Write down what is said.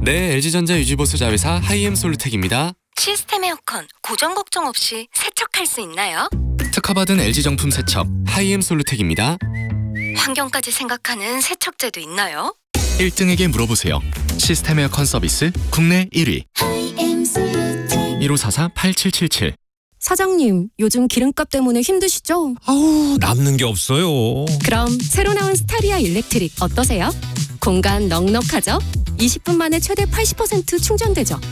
네, LG전자 유지보수 자회사 하이엠 솔루텍입니다. 시스템 에어컨 고정 걱정 없이 세척할 수 있나요? 특허받은 LG 정품 세척 하이엠 솔루텍입니다. 환경까지 생각하는 세척제도 있나요? 1등에게 물어보세요. 시스템 에어컨 서비스 국내 1위 1544-8777. 사장님, 요즘 기름값 때문에 힘드시죠? 아우, 남는 게 없어요. 그럼 새로 나온 스타리아 일렉트릭 어떠세요? 공간 넉넉하죠? 20분 만에 최대 80% 충전되죠?